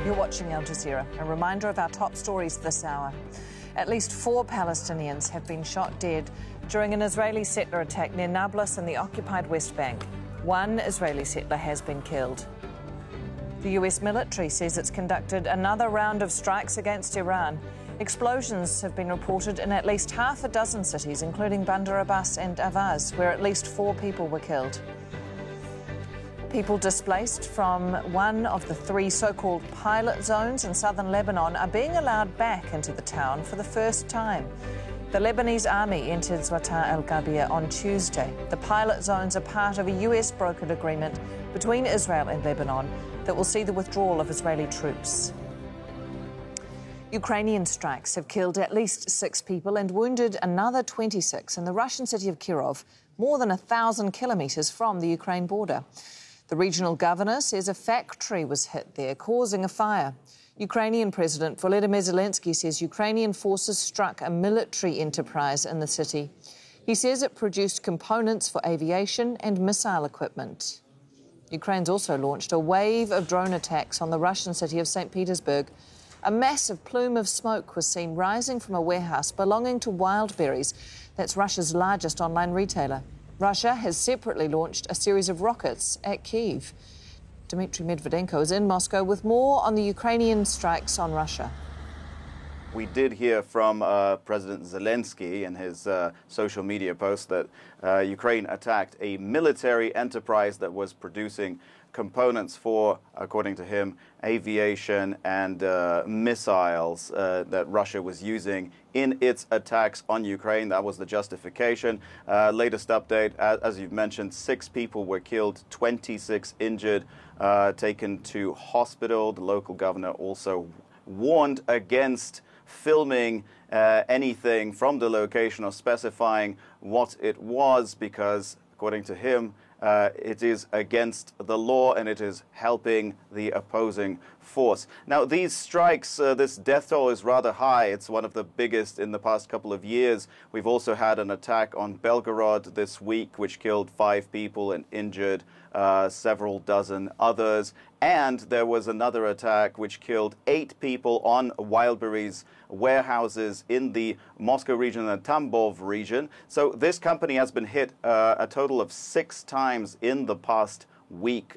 You're watching Al Jazeera. A reminder of our top stories this hour. At least 4 Palestinians have been shot dead during an Israeli settler attack near Nablus in the occupied West Bank. 1 Israeli settler has been killed. The US military says it's conducted another round of strikes against Iran. Explosions have been reported in at least half a dozen cities, including Bandar Abbas and Avaz, where at least 4 people were killed. People displaced from one of the 3 so-called pilot zones in southern Lebanon are being allowed back into the town for the first time. The Lebanese army entered Zwata al-Ghabia on Tuesday. The pilot zones are part of a US brokered agreement between Israel and Lebanon that will see the withdrawal of Israeli troops. Ukrainian strikes have killed at least 6 people and wounded another 26 in the Russian city of Kirov, more than 1,000 kilometres from the Ukraine border. The regional governor says a factory was hit there, causing a fire. Ukrainian President Volodymyr Zelensky says Ukrainian forces struck a military enterprise in the city. He says it produced components for aviation and missile equipment. Ukraine's also launched a wave of drone attacks on the Russian city of St. Petersburg. A massive plume of smoke was seen rising from a warehouse belonging to Wildberries. That's Russia's largest online retailer. Russia has separately launched a series of rockets at Kyiv. Dmitry Medvedenko is in Moscow with more on the Ukrainian strikes on Russia. We did hear from President Zelensky in his social media post that Ukraine attacked a military enterprise that was producing components for, according to him, aviation and missiles that Russia was using in its attacks on Ukraine. That was the justification. Latest update, as you've mentioned, 6 people were killed, 26 injured, taken to hospital. The local governor also warned against filming anything from the location or specifying what it was because, according to him, it is against the law and it is helping the opposing force. Now, these strikes, this death toll is rather high. It's one of the biggest in the past couple of years. We've also had an attack on Belgorod this week, which killed 5 people and injured several dozen others. And there was another attack which killed 8 people on Wildberries warehouses in the Moscow region and Tambov region. So this company has been hit a total of 6 times in the past week.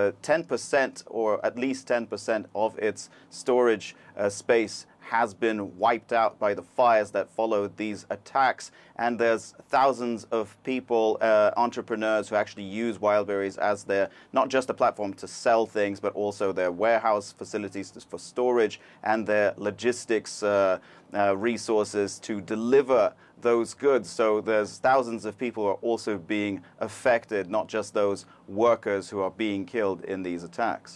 10% or at least 10% of its storage space has been wiped out by the fires that followed these attacks. And there's thousands of people, entrepreneurs who actually use Wildberries as their, not just a platform to sell things, but also their warehouse facilities for storage and their logistics resources to deliver those goods. So there's thousands of people who are also being affected, not just those workers who are being killed in these attacks.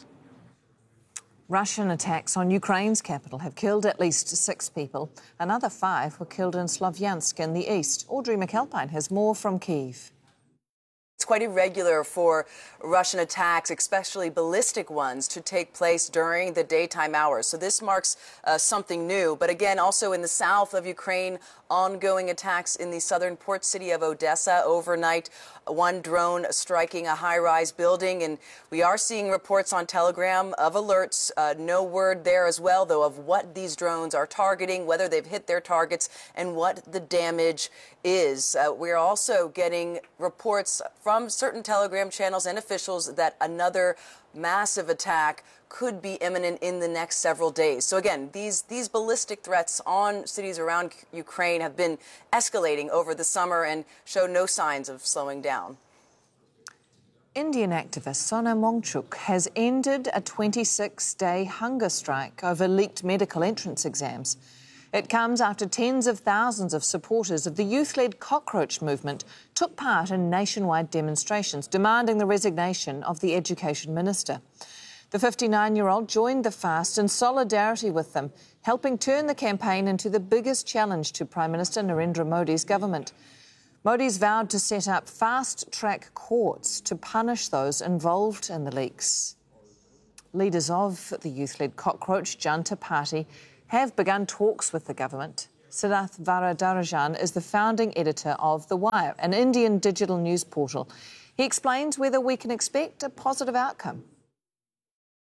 Russian attacks on Ukraine's capital have killed at least 6 people. Another 5 were killed in Slovyansk in the east. Audrey McAlpine has more from Kyiv. It's quite irregular for Russian attacks, especially ballistic ones, to take place during the daytime hours. So this marks something new. But again, also in the south of Ukraine, ongoing attacks in the southern port city of Odessa overnight. 1 drone striking a high-rise building. And we are seeing reports on Telegram of alerts. No word there as well, though, of what these drones are targeting, whether they've hit their targets, and what the damage is. We're also getting reports from certain Telegram channels and officials that another massive attack could be imminent in the next several days. So again, these ballistic threats on cities around Ukraine have been escalating over the summer and show no signs of slowing down. Indian activist Sonam Wangchuk has ended a 26-day hunger strike over leaked medical entrance exams. It comes after tens of thousands of supporters of the youth-led cockroach movement took part in nationwide demonstrations demanding the resignation of the education minister. The 59-year-old joined the fast in solidarity with them, helping turn the campaign into the biggest challenge to Prime Minister Narendra Modi's government. Modi's vowed to set up fast-track courts to punish those involved in the leaks. Leaders of the youth-led Cockroach Janta Party have begun talks with the government. Siddharth Varadarajan is the founding editor of The Wire, an Indian digital news portal. He explains whether we can expect a positive outcome.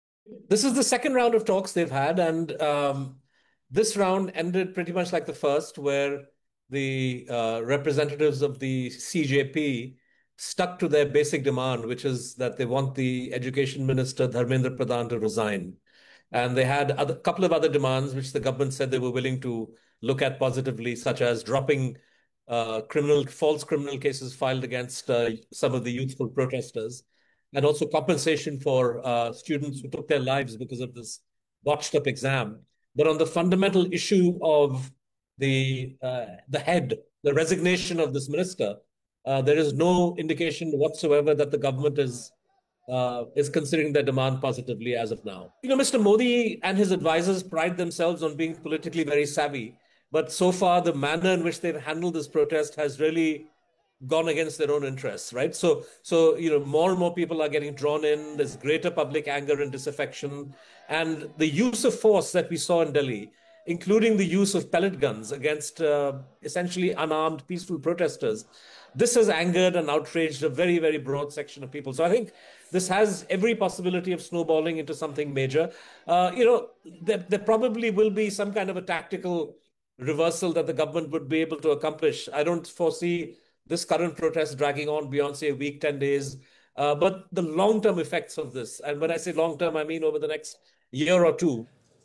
This is the second round of talks they've had, and this round ended pretty much like the first, where the representatives of the CJP stuck to their basic demand, which is that they want the Education Minister, Dharmendra Pradhan, to resign. And they had a couple of other demands, which the government said they were willing to look at positively, such as dropping false criminal cases filed against some of the youthful protesters, and also compensation for students who took their lives because of this botched up exam. But on the fundamental issue of the the resignation of this minister, there is no indication whatsoever that the government is considering their demand positively as of now. You know, Mr. Modi and his advisors pride themselves on being politically very savvy, but so far the manner in which they've handled this protest has really gone against their own interests, right? So you know, more and more people are getting drawn in. There's greater public anger and disaffection, and the use of force that we saw in Delhi, including the use of pellet guns against essentially unarmed, peaceful protesters. This has angered and outraged a very, very broad section of people. So I think this has every possibility of snowballing into something major. You know, there probably will be some kind of a tactical reversal that the government would be able to accomplish. I don't foresee this current protest dragging on beyond, say, a week, 10 days. But the long-term effects of this, and when I say long-term, I mean over the next year or two.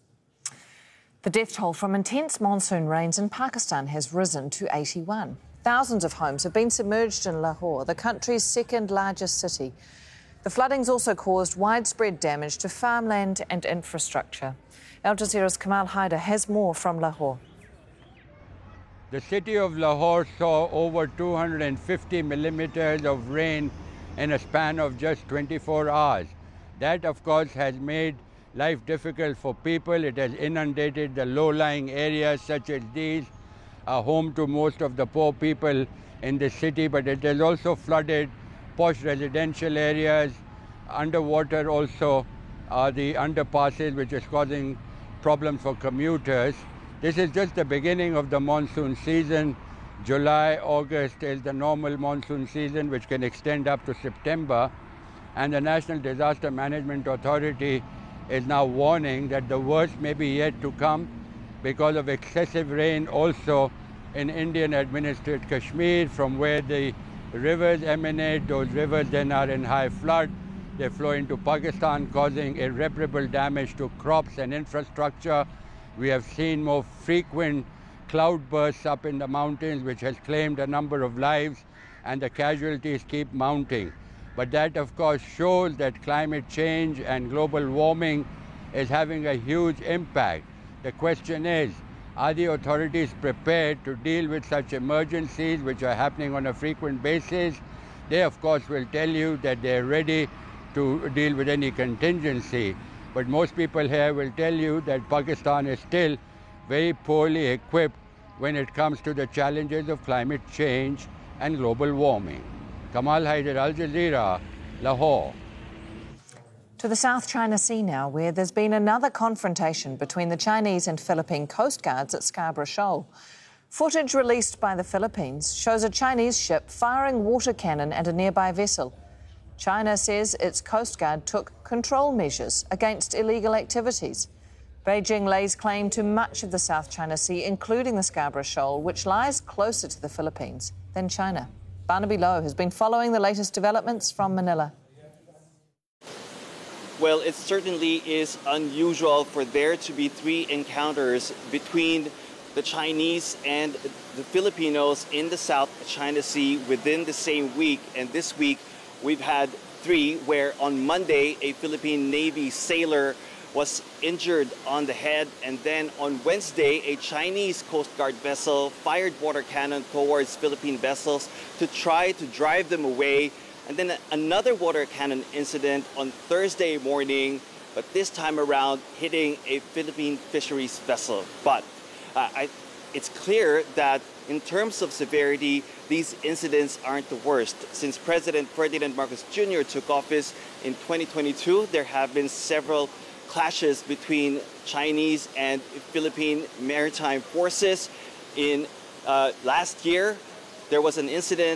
The death toll from intense monsoon rains in Pakistan has risen to 81. Thousands of homes have been submerged in Lahore, the country's second largest city. The floodings also caused widespread damage to farmland and infrastructure. Al Jazeera's Kamal Haider has more from Lahore. The city of Lahore saw over 250 millimeters of rain in a span of just 24 hours. That, of course, has made life difficult for people. It has inundated the low-lying areas such as these, home to most of the poor people in the city, but it has also flooded posh residential areas, underwater also the underpasses, which is causing problems for commuters. This is just the beginning of the monsoon season. July, August is the normal monsoon season, which can extend up to September. And the National Disaster Management Authority is now warning that the worst may be yet to come because of excessive rain also in Indian-administered Kashmir, from where the rivers emanate. Those rivers then are in high flood. They flow into Pakistan, causing irreparable damage to crops and infrastructure. We have seen more frequent cloud bursts up in the mountains, which has claimed a number of lives, and the casualties keep mounting. But that, of course, shows that climate change and global warming is having a huge impact. The question is, are the authorities prepared to deal with such emergencies, which are happening on a frequent basis? They, of course, will tell you that they're ready to deal with any contingency. But most people here will tell you that Pakistan is still very poorly equipped when it comes to the challenges of climate change and global warming. Kamal Haider, Al Jazeera, Lahore. To the South China Sea now, where there's been another confrontation between the Chinese and Philippine Coast Guards at Scarborough Shoal. Footage released by the Philippines shows a Chinese ship firing water cannon at a nearby vessel. China says its Coast Guard took control measures against illegal activities. Beijing lays claim to much of the South China Sea, including the Scarborough Shoal, which lies closer to the Philippines than China. Barnaby Lowe has been following the latest developments from Manila. Well, it certainly is unusual for there to be three encounters between the Chinese and the Filipinos in the South China Sea within the same week. And this week, we've had three, where on Monday, a Philippine Navy sailor was injured on the head. And then on Wednesday, a Chinese Coast Guard vessel fired water cannon towards Philippine vessels to try to drive them away. And then another water cannon incident on Thursday morning, but this time around hitting a Philippine fisheries vessel. But it's clear that in terms of severity, these incidents aren't the worst. Since President Ferdinand Marcos Jr. took office in 2022, there have been several clashes between Chinese and Philippine maritime forces. In last year, there was an incident